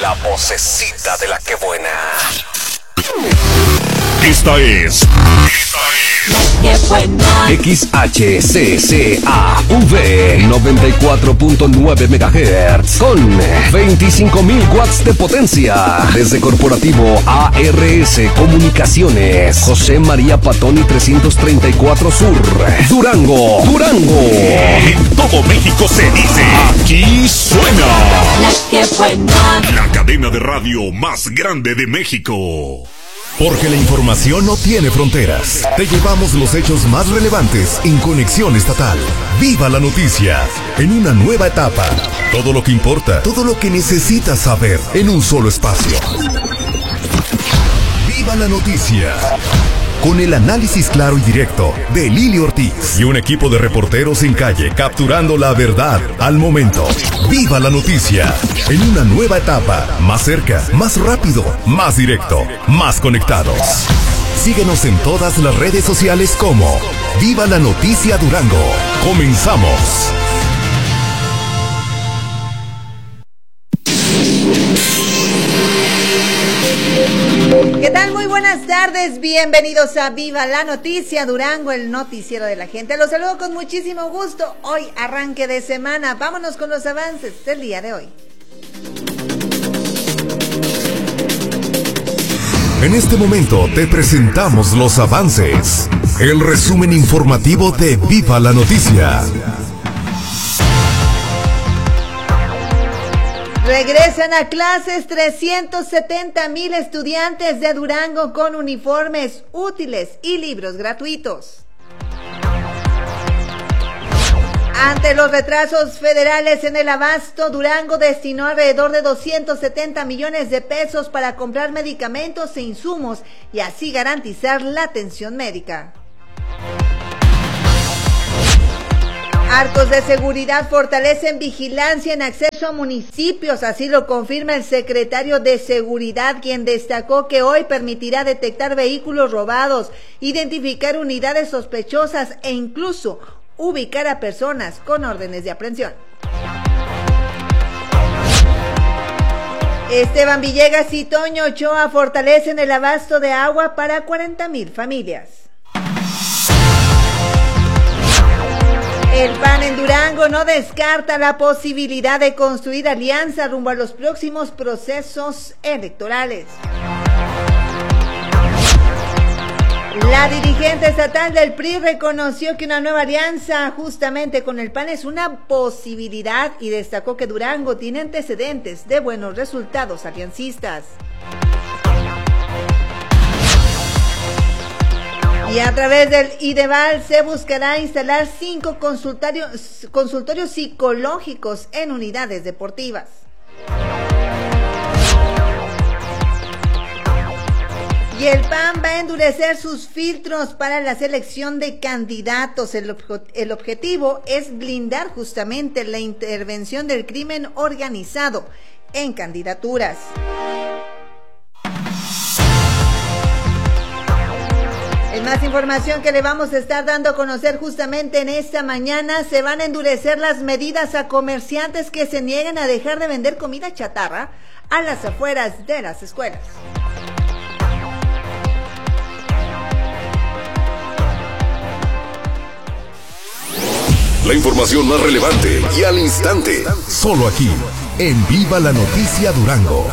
la vocecita de la que buena. Esta es La que buena. XHCCAV 94.9 MHz con 25.000 watts de potencia. Desde Corporativo ARS Comunicaciones, José María Patoni 334 Sur, Durango. En todo México se dice, aquí suena La que buena. la cadena de radio más grande de México. Porque la información no tiene fronteras. Te llevamos los hechos más relevantes en Conexión Estatal. ¡Viva la noticia! En una nueva etapa. Todo lo que importa, todo lo que necesitas saber en un solo espacio. ¡Viva la noticia! Con el análisis claro y directo de Lili Ortiz y un equipo de reporteros en calle capturando la verdad al momento. ¡Viva la noticia! En una nueva etapa, más cerca, más rápido, más directo, más conectados. Síguenos en todas las redes sociales como Viva la Noticia Durango. ¡Comenzamos! ¿Qué tal? Muy buenas tardes, bienvenidos a Viva la Noticia Durango, el noticiero de la gente. Los saludo con muchísimo gusto. Hoy arranque de semana, vámonos con los avances del día de hoy. En este momento te presentamos los avances. El resumen informativo de Viva la Noticia. Regresan a clases 370,000 estudiantes de Durango con uniformes, útiles y libros gratuitos. Ante los retrasos federales en el abasto, Durango destinó alrededor de 270 millones de pesos para comprar medicamentos e insumos y así garantizar la atención médica. Arcos de seguridad fortalecen vigilancia en acceso a municipios, así lo confirma el secretario de Seguridad, quien destacó que hoy permitirá detectar vehículos robados, identificar unidades sospechosas e incluso ubicar a personas con órdenes de aprehensión. Esteban Villegas y Toño Ochoa fortalecen el abasto de agua para 40,000 familias. El PAN en Durango no descarta la posibilidad de construir alianza rumbo a los próximos procesos electorales. La dirigente estatal del PRI reconoció que una nueva alianza justamente con el PAN es una posibilidad y destacó que Durango tiene antecedentes de buenos resultados aliancistas. Y a través del IDEVAL se buscará instalar 5 consultorios psicológicos en unidades deportivas. Y el PAN va a endurecer sus filtros para la selección de candidatos. El objetivo es blindar justamente la intervención del crimen organizado en candidaturas. En más información que le vamos a estar dando a conocer justamente en esta mañana, se van a endurecer las medidas a comerciantes que se nieguen a dejar de vender comida chatarra a las afueras de las escuelas. La información más relevante y al instante. Solo aquí, en Viva la Noticia Durango.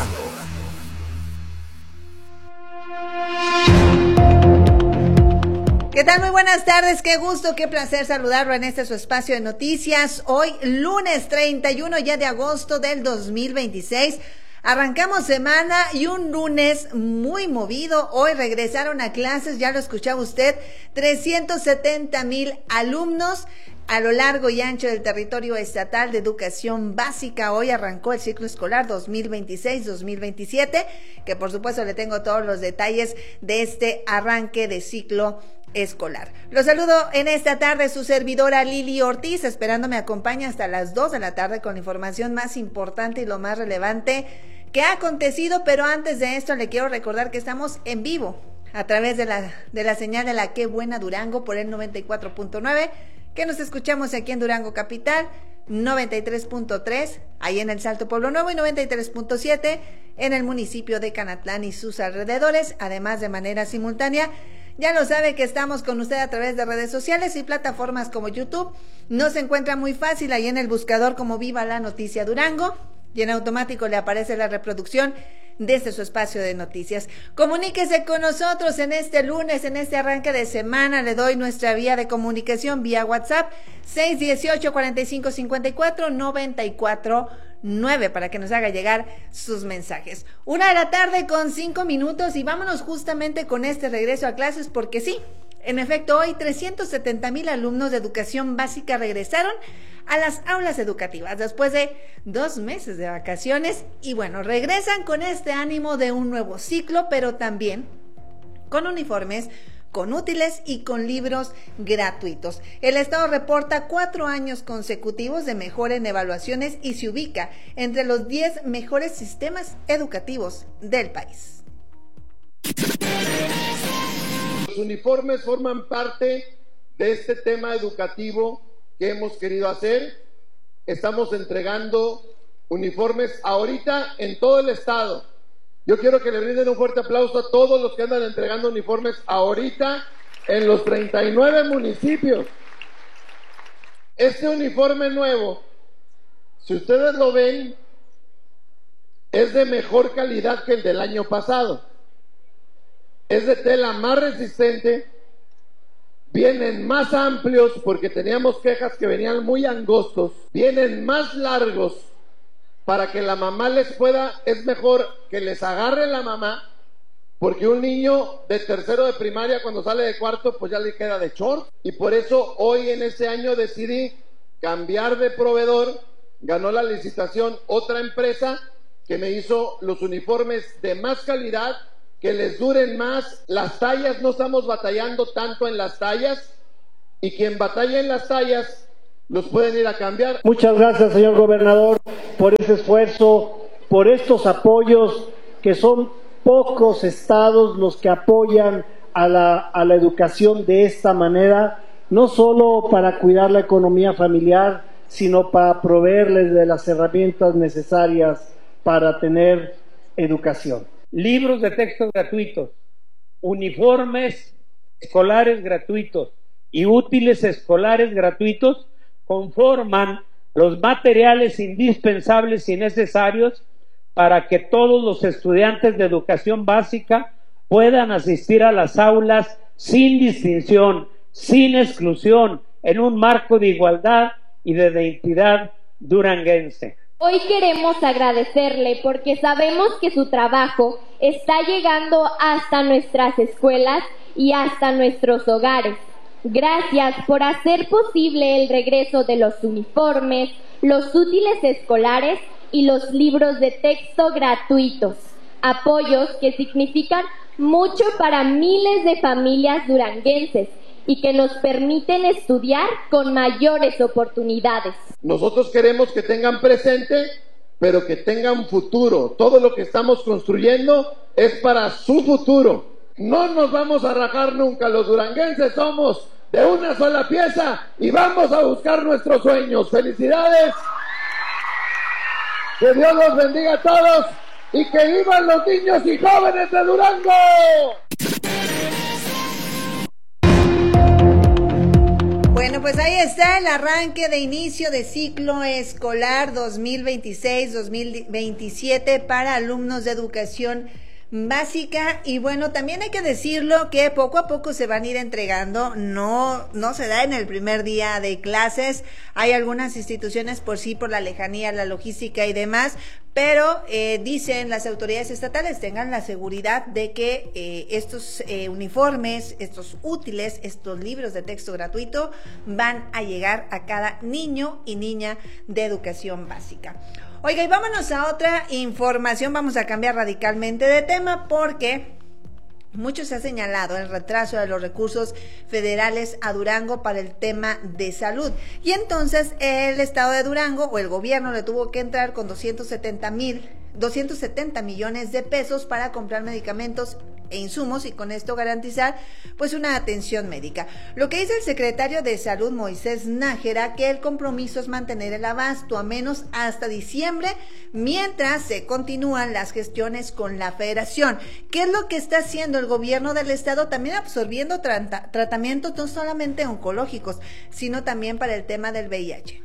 ¿Qué tal? Muy buenas tardes, qué gusto, qué placer saludarlo en este su espacio de noticias. Hoy, lunes 31 ya de agosto del 2026. Arrancamos semana y un lunes muy movido. Hoy regresaron a clases, ya lo escuchaba usted, 370,000 alumnos a lo largo y ancho del territorio estatal de educación básica. Hoy arrancó el ciclo escolar 2026-2027, que por supuesto le tengo todos los detalles de este arranque de ciclo escolar. Los saludo en esta tarde, su servidora Lili Ortiz, esperando me acompañe hasta las 2 de la tarde con la información más importante y lo más relevante que ha acontecido, pero antes de esto le quiero recordar que estamos en vivo a través de la señal de la Que Buena Durango por el 94.9, que nos escuchamos aquí en Durango Capital, 93.3 ahí en el Salto Pueblo Nuevo y 93.7 en el municipio de Canatlán y sus alrededores, además de manera simultánea. Ya lo sabe que estamos con usted a través de redes sociales y plataformas como YouTube. Nos encuentra muy fácil ahí en el buscador como Viva la Noticia Durango y en automático le aparece la reproducción desde su espacio de noticias. Comuníquese con nosotros en este lunes, en este arranque de semana. Le doy nuestra vía de comunicación vía WhatsApp 618-4554-949 para que nos haga llegar sus mensajes. 1:05 p.m. y vámonos justamente con este regreso a clases porque sí, en efecto, hoy 370,000 alumnos de educación básica regresaron a las aulas educativas después de 2 meses de vacaciones y bueno, regresan con este ánimo de un nuevo ciclo, pero también con uniformes, con útiles y con libros gratuitos. El Estado reporta 4 años consecutivos de mejora en evaluaciones y se ubica entre los 10 mejores sistemas educativos del país. Los uniformes forman parte de este tema educativo que hemos querido hacer. Estamos entregando uniformes ahorita en todo el estado. Yo quiero que le brinden un fuerte aplauso a todos los que andan entregando uniformes ahorita en los 39 municipios. Este uniforme nuevo, si ustedes lo ven, es de mejor calidad que el del año pasado. Es de tela más resistente, vienen más amplios porque teníamos quejas que venían muy angostos, vienen más largos para que la mamá les pueda, es mejor que les agarre la mamá, porque un niño de tercero de primaria cuando sale de cuarto pues ya le queda de short, y por eso hoy en este año decidí cambiar de proveedor. Ganó la licitación otra empresa que me hizo los uniformes de más calidad, que les duren más. Las tallas, no estamos batallando tanto en las tallas, y quien batalla en las tallas los pueden ir a cambiar. Muchas gracias, señor gobernador, por ese esfuerzo, por estos apoyos, que son pocos estados los que apoyan a la educación de esta manera, no solo para cuidar la economía familiar, sino para proveerles de las herramientas necesarias para tener educación. Libros de texto gratuitos, uniformes escolares gratuitos y útiles escolares gratuitos conforman los materiales indispensables y necesarios para que todos los estudiantes de educación básica puedan asistir a las aulas sin distinción, sin exclusión, en un marco de igualdad y de identidad duranguense. Hoy queremos agradecerle porque sabemos que su trabajo está llegando hasta nuestras escuelas y hasta nuestros hogares. Gracias por hacer posible el regreso de los uniformes, los útiles escolares y los libros de texto gratuitos. Apoyos que significan mucho para miles de familias duranguenses y que nos permiten estudiar con mayores oportunidades. Nosotros queremos que tengan presente, pero que tengan futuro. Todo lo que estamos construyendo es para su futuro. No nos vamos a rajar nunca. Los duranguenses somos de una sola pieza y vamos a buscar nuestros sueños. ¡Felicidades! Que Dios los bendiga a todos y que vivan los niños y jóvenes de Durango. Bueno, pues ahí está el arranque de inicio de ciclo escolar 2026-2027 para alumnos de educación básica. Y bueno, también hay que decirlo que poco a poco se van a ir entregando, no se da en el primer día de clases. Hay algunas instituciones por la lejanía, la logística y demás, pero dicen las autoridades estatales, tengan la seguridad de que estos uniformes, estos útiles, estos libros de texto gratuito van a llegar a cada niño y niña de educación básica. Oiga, y vámonos a otra información, vamos a cambiar radicalmente de tema porque mucho se ha señalado el retraso de los recursos federales a Durango para el tema de salud. Y entonces el estado de Durango o el gobierno le tuvo que entrar con 270 millones de pesos para comprar medicamentos e insumos y con esto garantizar pues una atención médica. Lo que dice el secretario de Salud, Moisés Nájera, que el compromiso es mantener el abasto a menos hasta diciembre mientras se continúan las gestiones con la Federación. ¿Qué es lo que está haciendo el gobierno del estado? También absorbiendo tratamientos no solamente oncológicos, sino también para el tema del VIH.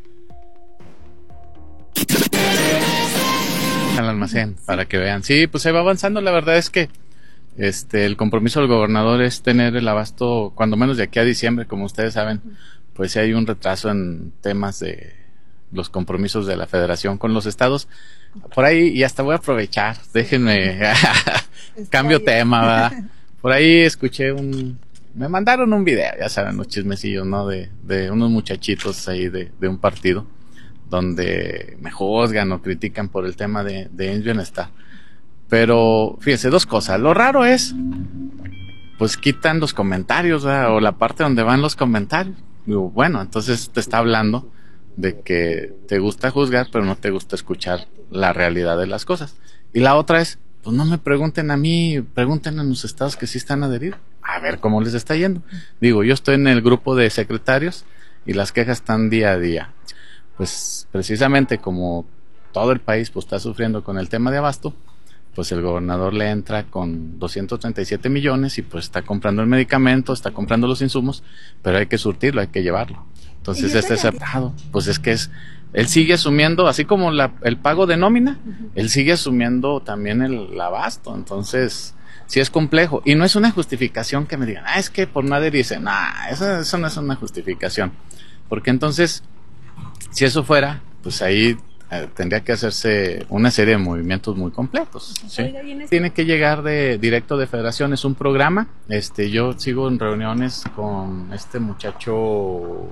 Al almacén, para que vean. Sí, pues se va avanzando. La verdad es que el compromiso del gobernador es tener el abasto, cuando menos de aquí a diciembre, como ustedes saben, pues sí hay un retraso en temas de los compromisos de la Federación con los estados. Por ahí, y hasta voy a aprovechar, déjenme, cambio tema, ¿verdad? Por ahí escuché me mandaron un video, ya saben, los chismecillos, ¿no? De unos muchachitos ahí de un partido, donde me juzgan o critican por el tema de bienestar. Pero fíjense, dos cosas. Lo raro es, pues quitan los comentarios, ¿verdad? O la parte donde van los comentarios. Digo, bueno, entonces te está hablando de que te gusta juzgar, pero no te gusta escuchar la realidad de las cosas. Y la otra es, pues no me pregunten a mí, pregunten a los estados que sí están adheridos, a ver cómo les está yendo. Digo, yo estoy en el grupo de secretarios y las quejas están día a día. Pues precisamente como todo el país pues está sufriendo con el tema de abasto, pues el gobernador le entra con 237 millones y pues está comprando el medicamento, está comprando los insumos, pero hay que surtirlo, hay que llevarlo. Entonces es aceptado. Pues es que él sigue asumiendo, así como el pago de nómina, él sigue asumiendo también el abasto. Entonces sí es complejo. Y no es una justificación que me digan, es que por no adherirse. Eso no es una justificación. Porque entonces, si eso fuera, pues ahí tendría que hacerse una serie de movimientos muy completos, ¿sí? Tiene que llegar directo de Federación, es un programa. Yo sigo en reuniones con este muchacho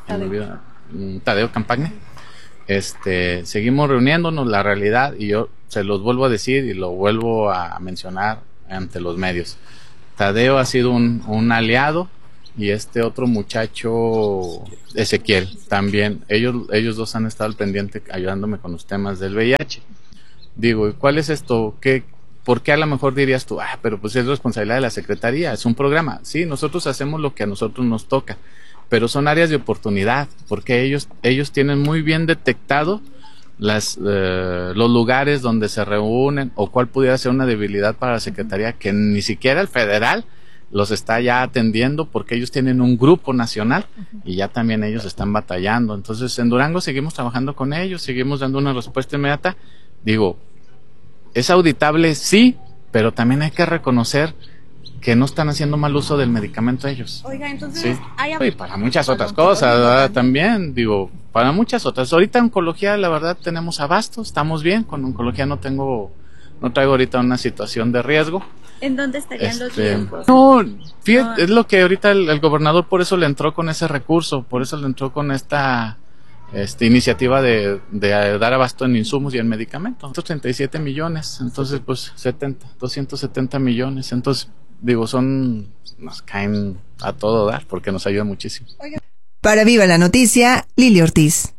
Tadeo Campagne. Seguimos reuniéndonos, la realidad, y yo se los vuelvo a decir y lo vuelvo a mencionar ante los medios. Tadeo ha sido un aliado, y este otro muchacho, Ezequiel, también, ellos dos han estado al pendiente ayudándome con los temas del VIH. Digo, ¿y cuál es esto? ¿Por qué a lo mejor dirías tú, pero pues es responsabilidad de la Secretaría, es un programa? Sí, nosotros hacemos lo que a nosotros nos toca, pero son áreas de oportunidad, porque ellos tienen muy bien detectado los lugares donde se reúnen, o cuál pudiera ser una debilidad para la Secretaría, que ni siquiera el federal los está ya atendiendo, porque ellos tienen un grupo nacional y ya también ellos están batallando. Entonces en Durango seguimos trabajando con ellos, seguimos dando una respuesta inmediata. Digo, es auditable, sí, pero también hay que reconocer que no están haciendo mal uso del medicamento ellos. Oiga, entonces sí. Y para muchas otras cosas, ¿verdad? También, digo, para muchas otras. Ahorita en oncología, la verdad, tenemos abasto, estamos bien. Con oncología no traigo ahorita una situación de riesgo. ¿En dónde estarían los riesgos? No, fíjate, es lo que ahorita el gobernador por eso le entró con ese recurso, por eso le entró con esta iniciativa de dar abasto en insumos y en medicamentos. 137 millones, entonces pues 270 millones, entonces digo, nos caen a todo dar porque nos ayuda muchísimo. Para Viva la Noticia, Lili Ortiz.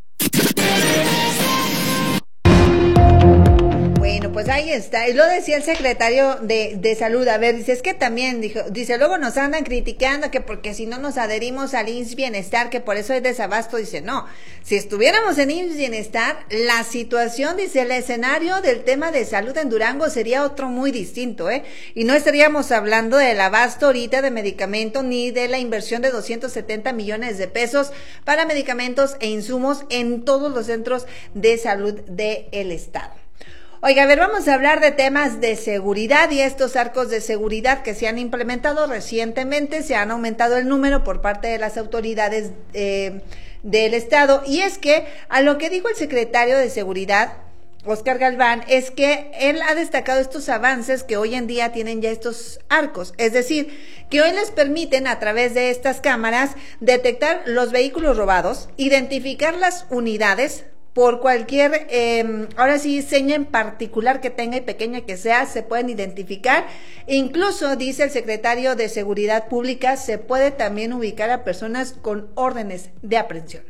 Bueno, pues ahí está. Y lo decía el secretario de Salud. A ver, dice, es que también, dice, luego nos andan criticando que porque si no nos adherimos al IMSS Bienestar, que por eso hay desabasto. Dice, no, si estuviéramos en IMSS Bienestar, la situación, dice, el escenario del tema de salud en Durango sería otro muy distinto, y no estaríamos hablando del abasto ahorita de medicamentos, ni de la inversión de 270 millones de pesos para medicamentos e insumos en todos los centros de salud del estado. Oiga, a ver, vamos a hablar de temas de seguridad y estos arcos de seguridad que se han implementado recientemente. Se han aumentado el número por parte de las autoridades del estado, y es que a lo que dijo el secretario de Seguridad, Óscar Galván, es que él ha destacado estos avances que hoy en día tienen ya estos arcos, es decir, que hoy les permiten a través de estas cámaras detectar los vehículos robados, identificar las unidades por cualquier, ahora sí, seña en particular que tenga y pequeña que sea, se pueden identificar. Incluso, dice el secretario de Seguridad Pública, se puede también ubicar a personas con órdenes de aprehensión.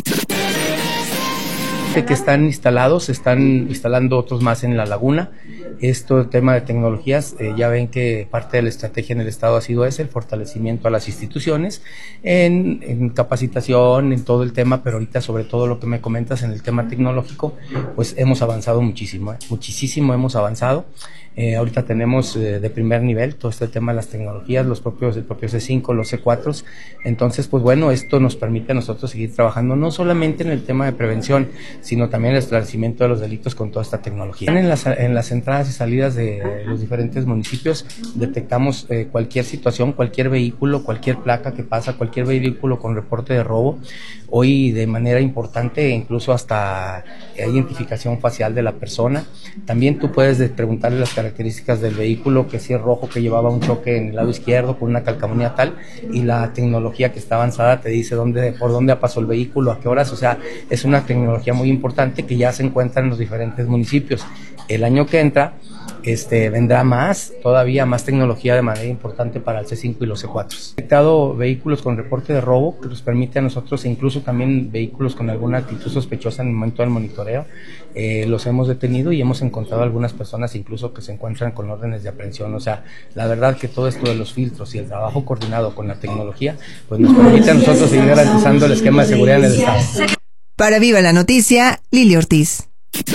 Que están instalados, se están instalando otros más en La Laguna, Esto, tema de tecnologías, ya ven que parte de la estrategia en el Estado ha sido el fortalecimiento a las instituciones en capacitación, en todo el tema, pero ahorita sobre todo lo que me comentas en el tema tecnológico, pues hemos avanzado muchísimo, muchísimo hemos avanzado. Ahorita tenemos de primer nivel todo este tema de las tecnologías, el propio C5, los C4, entonces pues bueno, esto nos permite a nosotros seguir trabajando no solamente en el tema de prevención, sino también el esclarecimiento de los delitos con toda esta tecnología. En las entradas y salidas de los diferentes municipios detectamos cualquier situación, cualquier vehículo, cualquier placa que pasa, cualquier vehículo con reporte de robo. Hoy de manera importante, incluso hasta identificación facial de la persona. También tú puedes preguntarle las características del vehículo, que si es rojo, que llevaba un choque en el lado izquierdo con una calcamonía tal, y la tecnología que está avanzada te dice por dónde pasó el vehículo, a qué horas. O sea, es una tecnología muy importante que ya se encuentra en los diferentes municipios. El año que entra vendrá todavía más tecnología de manera importante para el C5 y los C4. He detectado vehículos con reporte de robo que nos permite a nosotros, e incluso también vehículos con alguna actitud sospechosa en el momento del monitoreo, los hemos detenido y hemos encontrado algunas personas incluso que se encuentran con órdenes de aprehensión. O sea, la verdad que todo esto de los filtros y el trabajo coordinado con la tecnología, pues nos permite a nosotros seguir garantizando el esquema de seguridad en el Estado. Para Viva la Noticia, Lili Ortiz.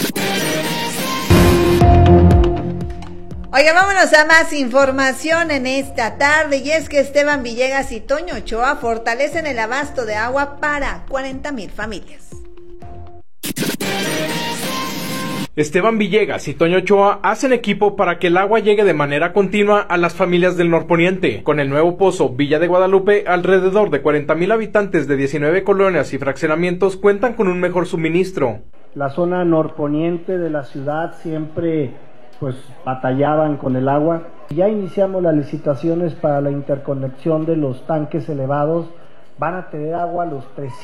Oiga, vámonos a más información en esta tarde, y es que Esteban Villegas y Toño Ochoa fortalecen el abasto de agua para 40,000 familias. Esteban Villegas y Toño Ochoa hacen equipo para que el agua llegue de manera continua a las familias del norponiente. Con el nuevo pozo Villa de Guadalupe, alrededor de 40,000 habitantes de 19 colonias y fraccionamientos cuentan con un mejor suministro. La zona norponiente de la ciudad siempre batallaban con el agua. Ya iniciamos las licitaciones para la interconexión de los tanques elevados. Van a tener agua los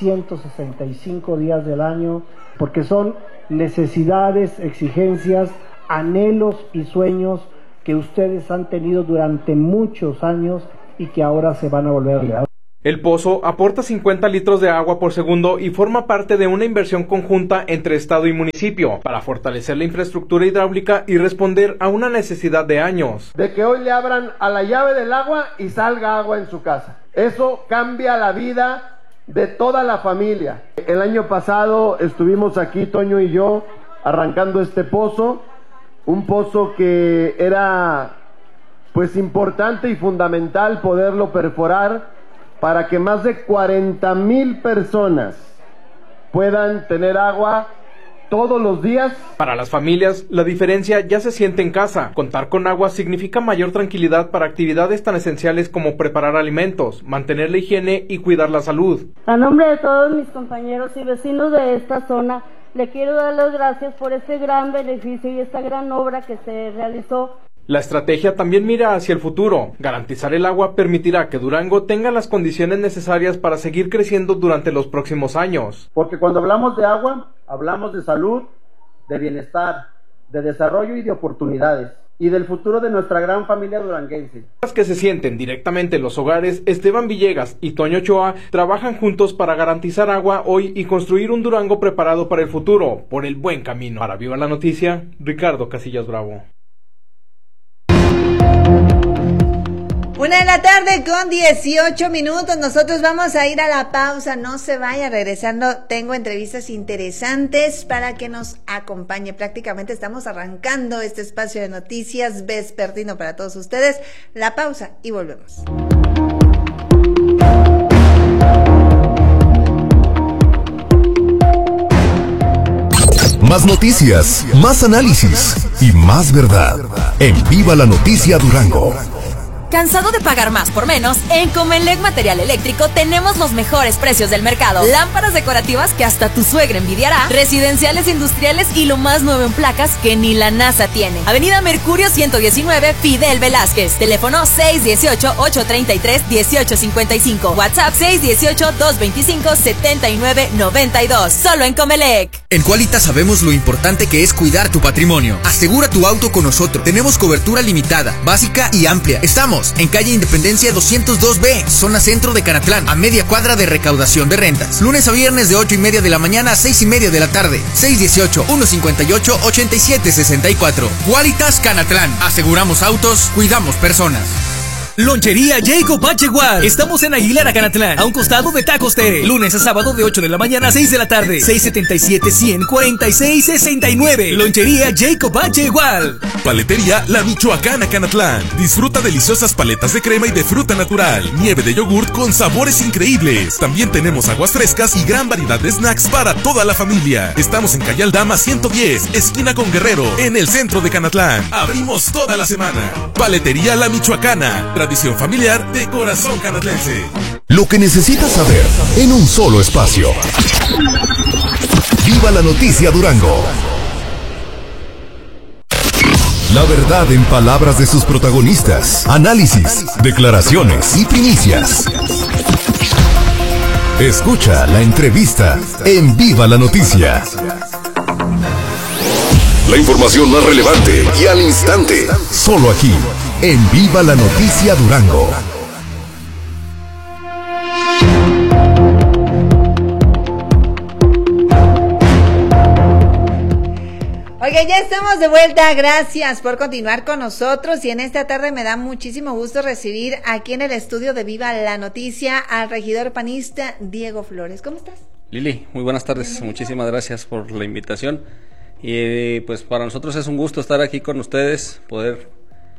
365 días del año, porque son necesidades, exigencias, anhelos y sueños que ustedes han tenido durante muchos años y que ahora se van a volver a realidad. El pozo aporta 50 litros de agua por segundo y forma parte de una inversión conjunta entre Estado y municipio para fortalecer la infraestructura hidráulica y responder a una necesidad de años. De que hoy le abran a la llave del agua y salga agua en su casa. Eso cambia la vida de toda la familia. El año pasado estuvimos aquí, Toño y yo, arrancando este pozo, un pozo que era importante y fundamental poderlo perforar para que más de 40,000 personas puedan tener agua todos los días. Para las familias, la diferencia ya se siente en casa. Contar con agua significa mayor tranquilidad para actividades tan esenciales como preparar alimentos, mantener la higiene y cuidar la salud. A nombre de todos mis compañeros y vecinos de esta zona, le quiero dar las gracias por este gran beneficio y esta gran obra que se realizó. La estrategia también mira hacia el futuro. Garantizar el agua permitirá que Durango tenga las condiciones necesarias para seguir creciendo durante los próximos años. Porque cuando hablamos de agua, hablamos de salud, de bienestar, de desarrollo y de oportunidades, y del futuro de nuestra gran familia duranguense. Las que se sienten directamente en los hogares, Esteban Villegas y Toño Ochoa trabajan juntos para garantizar agua hoy y construir un Durango preparado para el futuro, por el buen camino. Para Viva la Noticia, Ricardo Casillas Bravo. 1:18 p.m. Nosotros vamos a ir a la pausa. No se vaya. Regresando, tengo entrevistas interesantes para que nos acompañe. Prácticamente estamos arrancando este espacio de noticias vespertino para todos ustedes. La pausa y volvemos. Más noticias, más análisis y más verdad. En Viva la Noticia Durango. ¿Cansado de pagar más por menos? En Comelec Material Eléctrico tenemos los mejores precios del mercado. Lámparas decorativas que hasta tu suegra envidiará, residenciales industriales y lo más nuevo en placas que ni la NASA tiene. Avenida Mercurio 119, Fidel Velázquez. Teléfono 618-833-1855. WhatsApp 618-225-7992. Solo en Comelec. En Qualitas sabemos lo importante que es cuidar tu patrimonio. Asegura tu auto con nosotros. Tenemos cobertura limitada, básica y amplia. Estamos esperamos en calle Independencia 202B, zona centro de Canatlán, a media cuadra de recaudación de rentas. Lunes a viernes de 8:30 de la mañana a 6:30 de la tarde. 618-158-8764. Qualitas Canatlán. Aseguramos autos, cuidamos personas. Lonchería Jacob Pachegual. Estamos en Aguilar, Canatlán, a un costado de Tacos Tere. Lunes a sábado de 8 de la mañana a 6 de la tarde. 677-100-4669. Lonchería Jacob Pachegual. Paletería La Michoacana Canatlán. Disfruta deliciosas paletas de crema y de fruta natural. Nieve de yogurt con sabores increíbles. También tenemos aguas frescas y gran variedad de snacks para toda la familia. Estamos en calle Aldama 110, esquina con Guerrero, en el centro de Canatlán. Abrimos toda la semana. Paletería La Michoacana. Tradición familiar de corazón canatlense. Lo que necesitas saber en un solo espacio. Viva la noticia Durango. La verdad en palabras de sus protagonistas. Análisis, declaraciones y primicias. Escucha la entrevista en Viva la Noticia. La información más relevante y al instante. Solo aquí, en Viva la Noticia Durango. Oiga, ya estamos de vuelta, gracias por continuar con nosotros y en esta tarde me da muchísimo gusto recibir aquí en el estudio de Viva la Noticia al regidor panista Diego Flores. ¿Cómo estás? Lili, muy buenas tardes, bienvenido. Muchísimas gracias por la invitación y pues para nosotros es un gusto estar aquí con ustedes, poder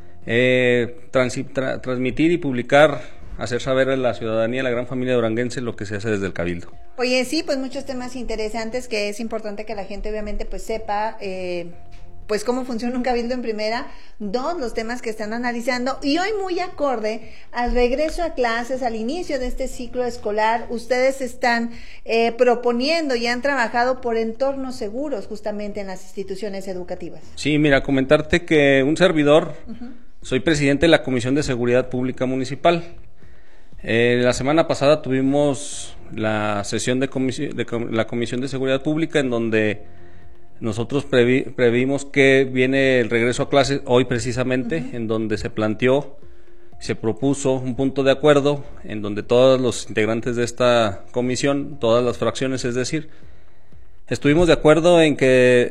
transmitir y publicar, hacer saber a la ciudadanía, a la gran familia duranguense lo que se hace desde el Cabildo. Oye, sí, pues muchos temas interesantes que es importante que la gente obviamente pues sepa pues cómo funciona un cabildo en primera, dos, los temas que están analizando y hoy muy acorde al regreso a clases, al inicio de este ciclo escolar, ustedes están proponiendo y han trabajado por entornos seguros justamente en las instituciones educativas. Sí, mira, comentarte que un servidor, soy presidente de la Comisión de Seguridad Pública Municipal. La semana pasada tuvimos la sesión de la Comisión de Seguridad Pública en donde nosotros previmos que viene el regreso a clases hoy precisamente, en donde se planteó, se propuso un punto de acuerdo en donde todos los integrantes de esta comisión, todas las fracciones, es decir, estuvimos de acuerdo en que